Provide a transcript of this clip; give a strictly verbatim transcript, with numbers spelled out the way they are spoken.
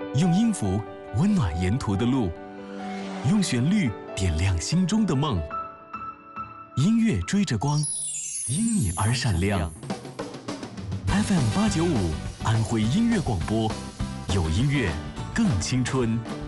用音符温暖沿途的路，用旋律点亮心中的梦。音乐追着光，因你而闪亮。F M 八九五，安徽音乐广播，有音乐更青春。